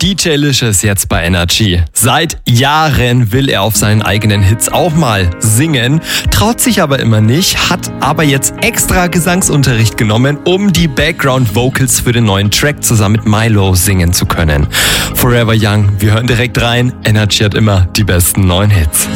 DJ Licious jetzt bei Energy. Seit Jahren will er auf seinen eigenen Hits auch mal singen, traut sich aber immer nicht, hat aber jetzt extra Gesangsunterricht genommen, um die Background Vocals für den neuen Track zusammen mit Milo singen zu können. Forever Young, wir hören direkt rein. Energy hat immer die besten neuen Hits.